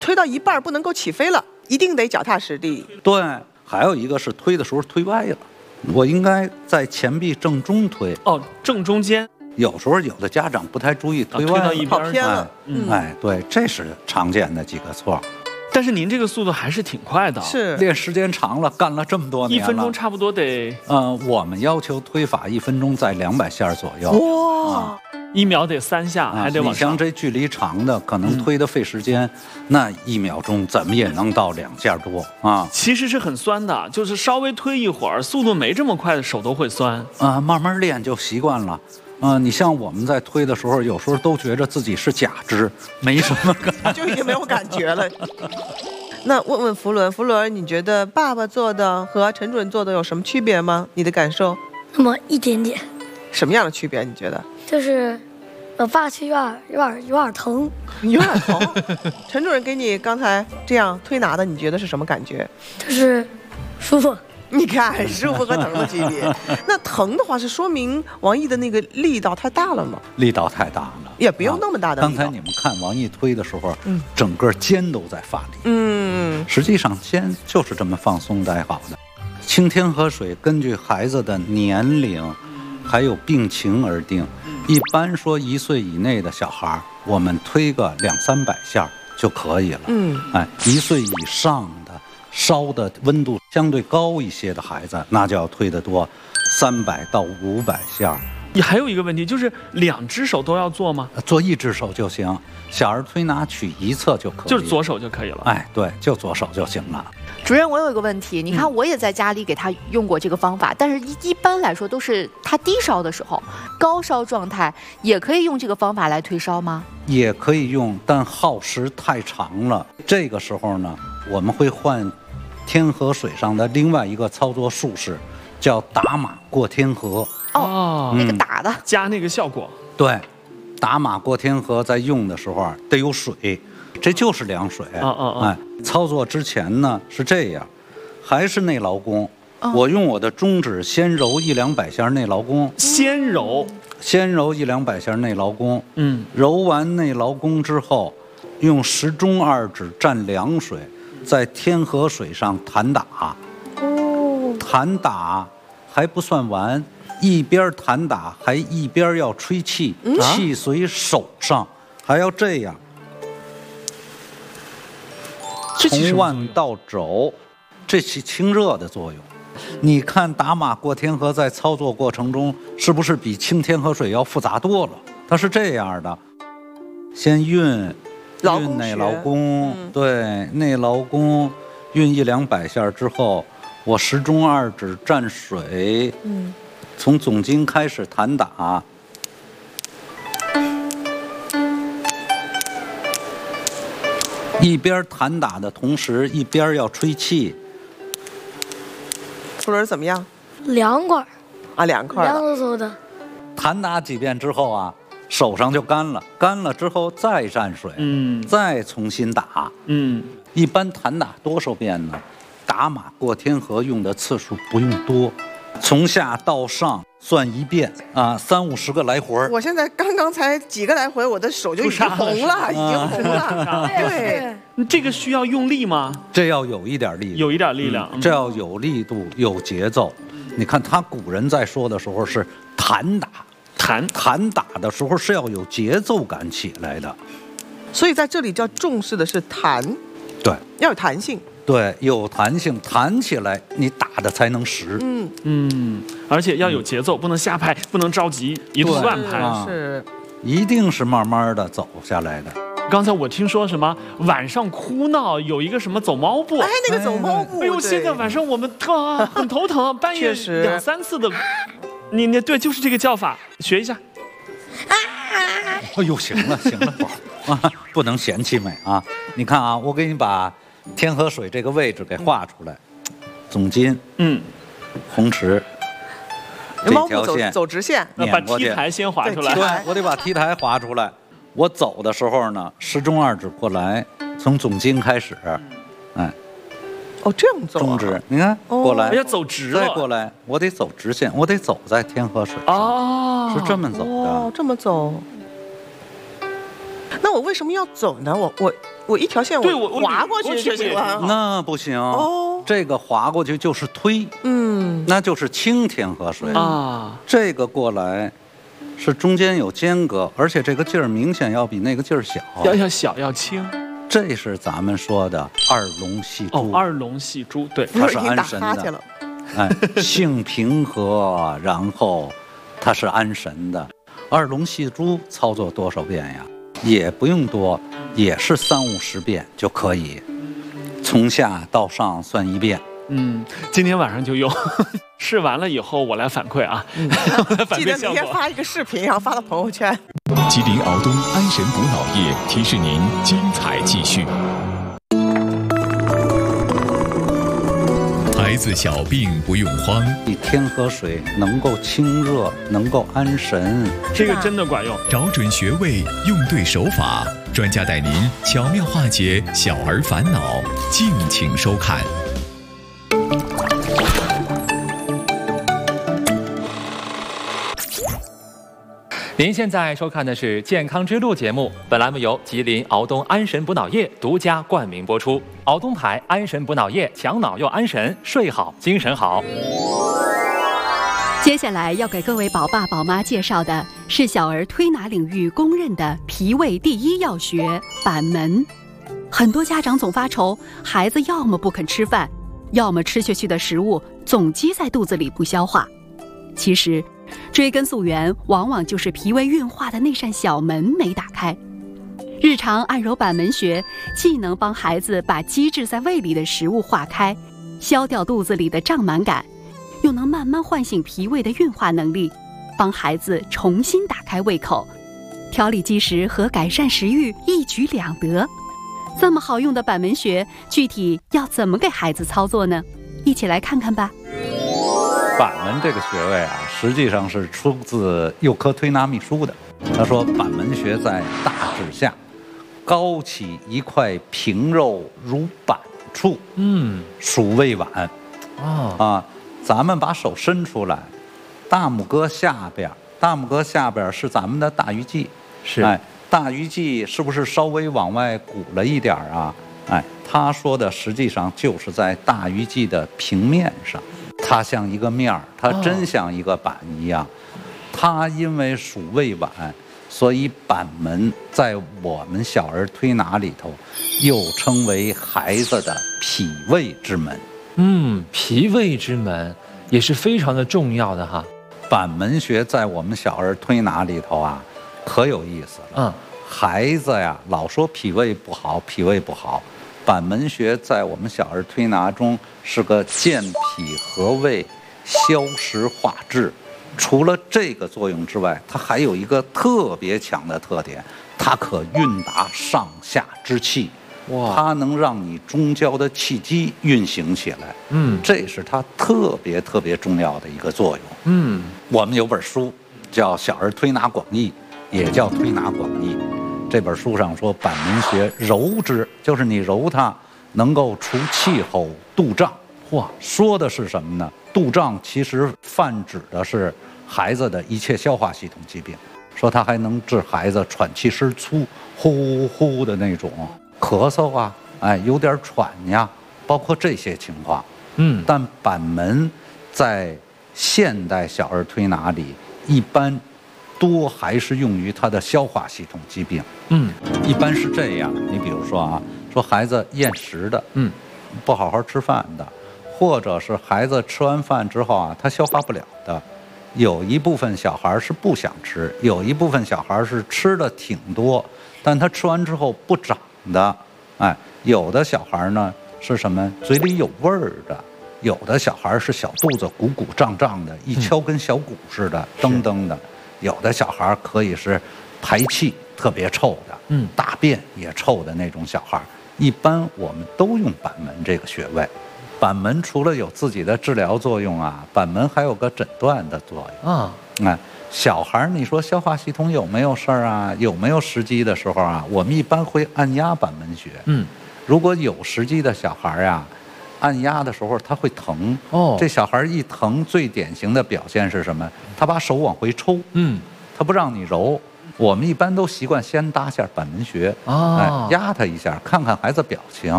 推到一半不能够起飞了，一定得脚踏实地。 对，还有一个是推的时候推歪了，我应该在前臂正中推。 哦，正中间。 有时候有的家长不太注意推歪了， 推到一边跑偏了。 哎，对，这是常见的几个错。 但是您这个速度还是挺快的， 是练时间长了，干了这么多年了， 1分钟差不多得我们要求推法1分钟在200下左右。 哇 ，1秒得3下，还得往上。 你像这距离长的，可能推的费时间，那1秒钟怎么也能到2下多啊。 其实是很酸的，就是稍微推一会儿，速度没这么快的手都会酸。 慢慢练就习惯了。你像我们在推的时候，有时候都觉得自己是假肢，没什么感觉，就已经没有感觉了。那问问福伦，你觉得爸爸做的和陈主任做的有什么区别吗？你的感受？ 那么一点点。 什么样的区别？你觉得？ 就是我爸去有点疼， 有点疼。陈主任给你刚才这样推拿的，你觉得是什么感觉？ 就是舒服。 你看，舒服和疼的区别。那疼的话是说明王毅的那个力道太大了吗？ 力道太大了， 也不用那么大的力道。 刚才你们看王毅推的时候，整个肩都在发力。实际上肩就是这么放松待好的。清天河水根据孩子的年龄还有病情而定，一般说1岁以内的小孩，我们推个200-300下就可以了。1岁以上的烧的温度相对高一些的孩子，那就要推得多，300到500下。 你还有一个问题，就是2只手都要做吗？ 做1只手就行，小儿推拿取一侧就可以， 就是左手就可以了。 哎，对，就左手就行了。 主任，我有一个问题，你看我也在家里给他用过这个方法，但是一般来说都是他低烧的时候，高烧状态也可以用这个方法来退烧吗？ 也可以用，但耗时太长了。这个时候呢，我们会换天河水上的另外一个操作术式，叫打马过天河。 那个打的加那个效果。 对，打马过天河在用的时候得有水，这就是凉水。操作之前呢是这样，还是内劳宫。我用我的中指先揉100-200下内劳宫， 先揉 100-200下内劳宫。揉完内劳宫之后，用食中2指蘸凉水，在天河水上弹打。弹打还不算完，一边弹打还一边要吹气，气随手上，还要这样，从腕到肘，这起清热的作用。你看打马过天河在操作过程中是不是比清天河水要复杂多了？它是这样的，先运内劳宫，对，内劳宫运100-200下之后，我食中2指蘸水，从总经开始弹打，一边弹打的同时，一边要吹气。 福伦怎么样 ？2块啊，2块， 凉飕飕的。 弹打几遍之后啊，手上就干了，干了之后再蘸水，再重新打。一般弹打多少遍呢？打马过天河用的次数不用多，从下到上算1遍啊，30-50个来回。 我现在刚刚才几个来回，我的手就已经红了，已经红了。对， 这个需要用力吗？ 这要有一点力， 有一点力量， 这要有力度，有节奏。你看他古人在说的时候是弹打，弹打的时候是要有节奏感起来的。 所以在这里叫重视的是弹， 对， 要有弹性。 对，有弹性，弹起来你打的才能实。 而且要有节奏，不能瞎拍，不能着急一通乱拍， 是， 一定是慢慢的走下来的。 刚才我听说什么晚上哭闹有一个什么走猫步， 那个走猫步， 哎呦，现在晚上我们很头疼，半夜2-3次的，你对，就是这个叫法，学一下。 哎呦，行了，宝啊，不能嫌弃美啊！你看啊，我给你把天河水这个位置给画出来，总筋，红池，这条线走直线， 把 T 台先画出来。 对，我得把 T 台画出来。我走的时候呢，食中2指过来，从总筋开始， 这样走， 中指，你看过来， 要走直了， 再过来，我得走直线，我得走在天河水上，是这么走的。 这么走。 那我为什么要走呢？我一条线我划过去就行了。 那不行哦，这个划过去就是推，那就是清天河水啊。这个过来是中间有间隔，而且这个劲儿明显要比那个劲儿小， 要小要轻。 这是咱们说的二龙戏珠。 哦，二龙戏珠，对， 它是安神的。性平和，然后它是安神的。二龙戏珠操作多少遍呀？也不用多，也是30-50遍就可以，从下到上算1遍。 今天晚上就用，试完了以后我来反馈啊。 记得明天发一个视频，然后发到朋友圈。 吉林敖东安神补脑液提示您精彩继续。孩子小病不用慌， 天河水能够清热，能够安神， 这个真的管用。 找准穴位，用对手法，专家带您巧妙化解小儿烦恼，敬请收看。 您现在收看的是《健康之路》节目，本栏目由吉林敖东安神补脑液独家冠名播出。敖东牌安神补脑液，强脑又安神，睡好精神好。 接下来要给各位宝爸宝妈介绍的是小儿推拿领域公认的脾胃第一要穴板门。很多家长总发愁，孩子要么不肯吃饭，要么吃下去的食物总积在肚子里不消化。其实追根溯源，往往就是脾胃运化的那扇小门没打开。日常按揉板门穴，既能帮孩子把积滞在胃里的食物化开，消掉肚子里的胀满感，又能慢慢唤醒脾胃的运化能力，帮孩子重新打开胃口，调理积食和改善食欲一举两得。这么好用的板门穴，具体要怎么给孩子操作呢？一起来看看吧。 板门这个穴位啊，实际上是出自《幼科推拿秘书》的。他说，板门穴在大指下，高起一块平肉如板处，属胃脘。咱们把手伸出来，大拇哥下边是咱们的大鱼际，大鱼际是不是稍微往外鼓了一点啊？他说的实际上就是在大鱼际的平面上。它像一个面儿，它真像一个板一样。它因为属胃脘，所以板门在我们小儿推拿里头又称为孩子的脾胃之门。 脾胃之门也是非常的重要的哈。 板门穴在我们小儿推拿里头啊，可有意思了。孩子呀，老说脾胃不好，板门穴在我们小儿推拿中是个健脾和胃、消食化滞。除了这个作用之外，它还有一个特别强的特点，它可运达上下之气。它能让你中焦的气机运行起来。这是它特别重要的一个作用。我们有本书叫《小儿推拿广义》，也叫《推拿广义》。这本书上说，板门穴揉之，就是你揉它，能够除气吼、肚胀。说的是什么呢？肚胀其实泛指的是孩子的一切消化系统疾病，说它还能治孩子喘气声粗、呼呼的那种咳嗽啊，有点喘呀，包括这些情况。但板门在现代小儿推拿里一般多还是用于他的消化系统疾病。一般是这样。你比如说啊，说孩子厌食的，不好好吃饭的，或者是孩子吃完饭之后啊，他消化不了的。有一部分小孩是不想吃，有一部分小孩是吃的挺多，但他吃完之后不长的。有的小孩呢是什么？嘴里有味儿的。有的小孩是小肚子鼓鼓胀胀的，一敲跟小鼓似的，噔噔的。有的小孩可以是排气特别臭的，大便也臭的那种小孩。一般我们都用板门这个穴位。板门除了有自己的治疗作用啊，板门还有个诊断的作用。小孩你说消化系统有没有事儿啊？有没有食积的时候啊？我们一般会按压板门穴。如果有食积的小孩呀，按压的时候他会疼。这小孩一疼，最典型的表现是什么？他把手往回抽。他不让你揉， 我们一般都习惯先搭下板门穴，压他一下，看看孩子表情。